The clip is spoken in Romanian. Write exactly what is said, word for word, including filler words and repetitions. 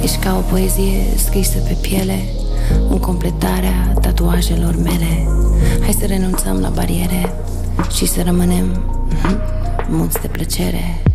Ești ca o poezie scrisă pe piele, în completarea tatuajelor mele. Hai să renunțăm la bariere și să rămânem muți de plăcere.